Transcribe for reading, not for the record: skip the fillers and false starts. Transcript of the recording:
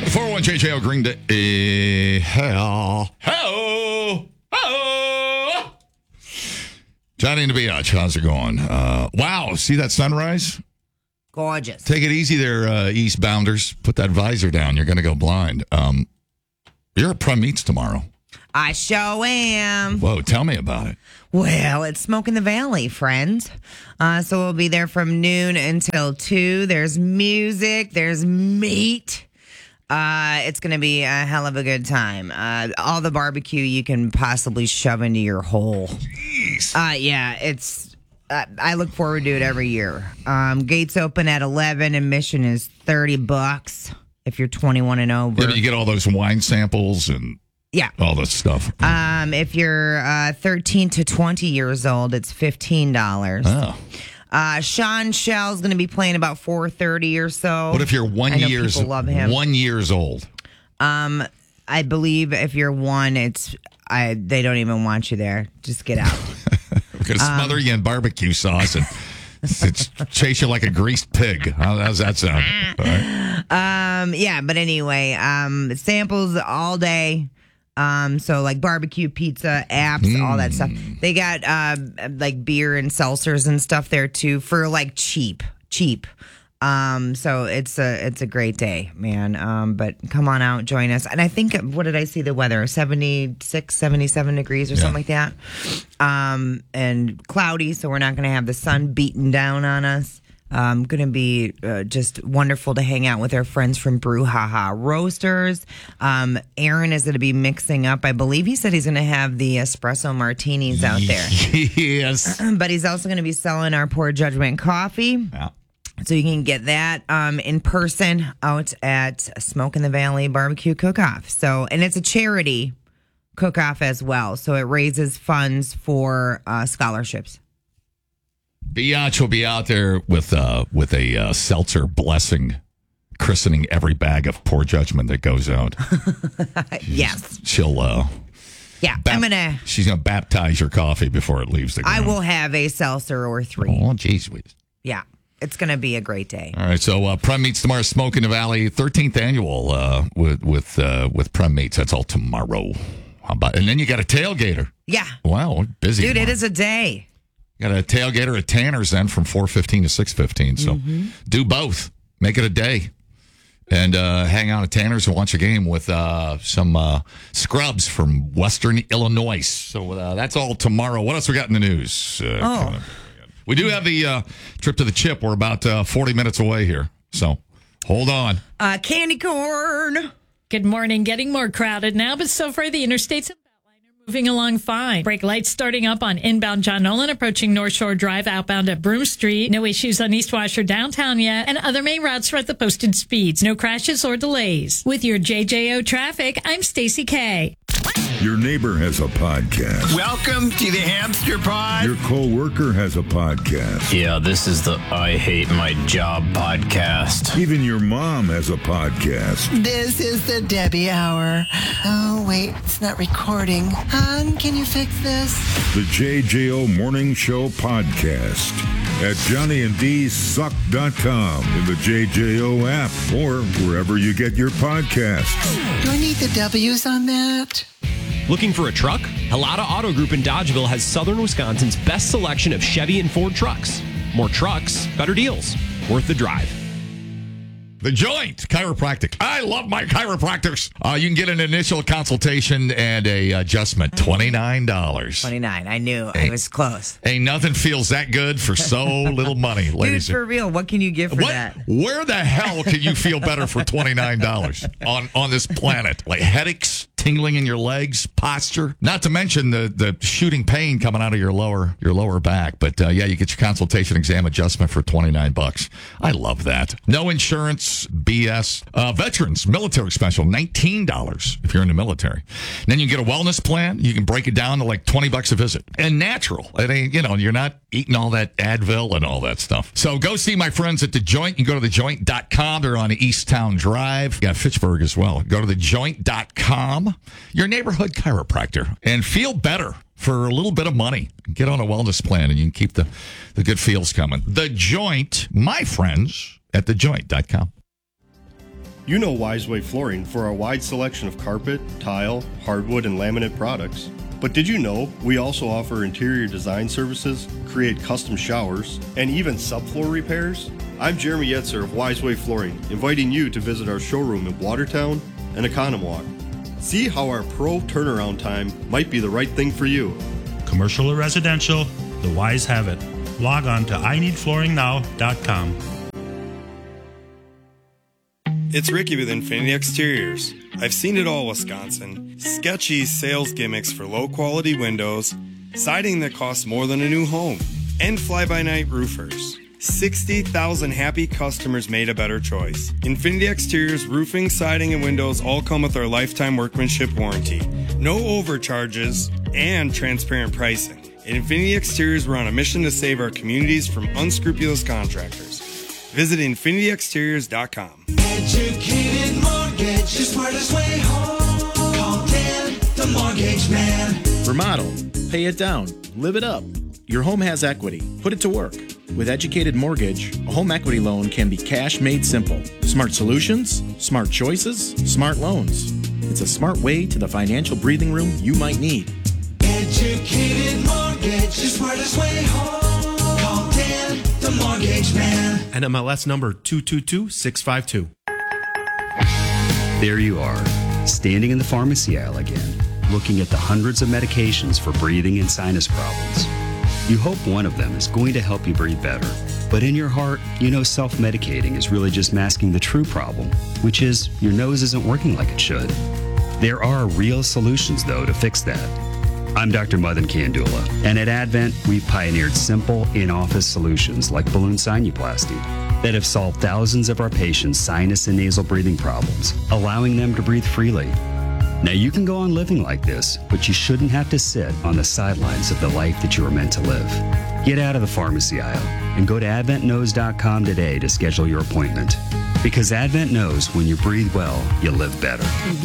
401JJO Green Day. Hell. Johnny and the Biatch, how's it going? Wow, see that sunrise? Gorgeous. Take it easy there, eastbounders. Put that visor down. You're going to go blind. You're at Prem Meats tomorrow. I sure am. Whoa, tell me about it. Well, it's Smoke in the Valley, friends. So we'll be there from noon until 2. There's music. There's meat. It's going to be a hell of a good time. All the barbecue you can possibly shove into your hole. Jeez. Yeah, it's... I look forward to it every year. Gates open at 11. Admission is $30 if you're 21 and over. Yeah, but you get all those wine samples and all this stuff. If you're 13 to 20 years old, it's $15. Oh. Sean Shell's going to be playing about 4:30 or so. What if you're 1 years old? I believe if you're 1, they don't even want you there. Just get out. We're going to smother you in barbecue sauce and chase you like a greased pig. How's that sound? All right. Yeah, but anyway, samples all day. So like barbecue, pizza, apps, all that stuff. They got like beer and seltzers and stuff there too for like cheap. So it's a great day, man. But come on out, join us. And I think, what did I see the weather? 76, 77 degrees or something like that. And cloudy, so we're not going to have the sun beating down on us. Going to be just wonderful to hang out with our friends from Brouhaha Roasters. Aaron is going to be mixing up. I believe he said he's going to have the espresso martinis out there. Yes. But he's also going to be selling our Poor Judgment coffee. Yeah. So you can get that in person out at Smoke in the Valley Barbecue Cook-Off. So, and it's a charity cook-off as well. So it raises funds for scholarships. Biatch will be out there with a seltzer blessing, christening every bag of Poor Judgment that goes out. Yes. She'll yeah, she's gonna baptize your coffee before it leaves the ground. I will have a seltzer or 3. Oh, geez. Yeah. It's going to be a great day. All right, so Prem Meats tomorrow, Smoke in the Valley, 13th annual with Prem Meats. That's all tomorrow. How about? And then you got a tailgater. Yeah. Wow, busy. Dude, tomorrow. it is a day. You got a tailgater at Tanner's then from 4:15 to 6:15. So do both. Make it a day. And hang out at Tanner's and watch a game with some scrubs from Western Illinois. So that's all tomorrow. What else we got in the news? We do have the trip to the chip. We're about 40 minutes away here. So hold on. Candy corn. Good morning. Getting more crowded now, but so far the interstates and Beltline are moving along fine. Brake lights starting up on inbound John Nolan, approaching North Shore Drive, outbound at Broome Street. No issues on East Washer downtown yet, and other main routes are at the posted speeds. No crashes or delays. With your JJO traffic, I'm Stacy K. Your neighbor has a podcast. Welcome to the Hamster Pod. Your co-worker has a podcast. Yeah, this is the I Hate My Job podcast. Even your mom has a podcast. This is the Debbie Hour. Oh, wait, it's not recording. Hon, can you fix this? The JJO Morning Show podcast at JohnnyandDSuck.com, in the JJO app, or wherever you get your podcasts. Do I need the W's on that? Looking for a truck? Halata Auto Group in Dodgeville has southern Wisconsin's best selection of Chevy and Ford trucks. More trucks, better deals. Worth the drive. The Joint Chiropractic. I love my chiropractors. You can get an initial consultation and a adjustment, $29. 29. I knew. I was close. Ain't nothing feels that good for so little money, Dude, ladies. for real, what can you get for that? Where the hell can you feel better for $29 on this planet? Like headaches, tingling in your legs, posture, not to mention the shooting pain coming out of your lower back. But yeah, you get your consultation exam adjustment for $29. I love that. No insurance, BS. Veterans military special, $19 if you're in the military. And then you get a wellness plan. You can break it down to like $20 a visit, and natural. It ain't, you're not eating all that Advil and all that stuff. So go see my friends at The Joint. You can go to thejoint.com. They're on Easttown Drive. You got Fitchburg as well. Go to thejoint.com. Your neighborhood chiropractor, and feel better for a little bit of money. Get on a wellness plan, and you can keep the good feels coming. The Joint, my friends at thejoint.com. You know Wiseway Flooring for our wide selection of carpet, tile, hardwood, and laminate products. But did you know we also offer interior design services, create custom showers, and even subfloor repairs? I'm Jeremy Yetzer of Wiseway Flooring, inviting you to visit our showroom in Watertown and Economwalk. See how our pro turnaround time might be the right thing for you. Commercial or residential, the Wise have it. Log on to INeedFlooringNow.com. It's Ricky with Infinity Exteriors. I've seen it all, Wisconsin. Sketchy sales gimmicks for low-quality windows, siding that costs more than a new home, and fly-by-night roofers. 60,000 happy customers made a better choice. Infinity Exteriors roofing, siding, and windows all come with our lifetime workmanship warranty. No overcharges and transparent pricing. At Infinity Exteriors, we're on a mission to save our communities from unscrupulous contractors. Visit infinityexteriors.com. Educated Mortgage, the smartest way home. Call Dan, the Mortgage Man. Remodel, pay it down, live it up. Your home has equity. Put it to work. With Educated Mortgage, a home equity loan can be cash made simple. Smart solutions, smart choices, smart loans. It's a smart way to the financial breathing room you might need. Educated Mortgage, the smartest way home. Call Dan, the Mortgage Man. NMLS number 222652. There you are, standing in the pharmacy aisle again, looking at the hundreds of medications for breathing and sinus problems. You hope one of them is going to help you breathe better. But in your heart, you know self-medicating is really just masking the true problem, which is your nose isn't working like it should. There are real solutions, though, to fix that. I'm Dr. Madan Kandula, and at Advent, we've pioneered simple in-office solutions like balloon sinuplasty that have solved thousands of our patients' sinus and nasal breathing problems, allowing them to breathe freely. Now, you can go on living like this, but you shouldn't have to sit on the sidelines of the life that you were meant to live. Get out of the pharmacy aisle and go to AdventKnows.com today to schedule your appointment. Because Advent knows when you breathe well, you live better.